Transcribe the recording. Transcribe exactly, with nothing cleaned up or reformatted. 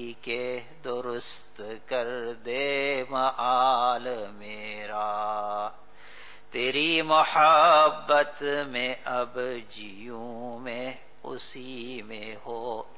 के दुरुस्त कर दे मआल मेरा। तेरी मोहब्बत में अब जीऊं मैं, उसी में हो